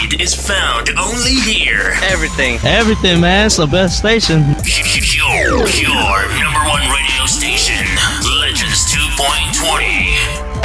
Legend is found only here. Everything, man. It's the best station. Your number one radio station, Legends 2.20.